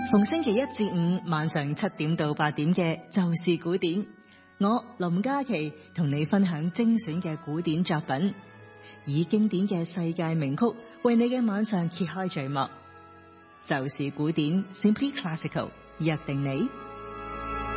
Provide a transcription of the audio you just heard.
逢星期一至五晚上7點到8點嘅就是古典，我林嘉琪同你分享精選嘅古典作品，以經典嘅世界名曲為你嘅晚上揭開序幕。就是古典 Simply Classical， 約定你。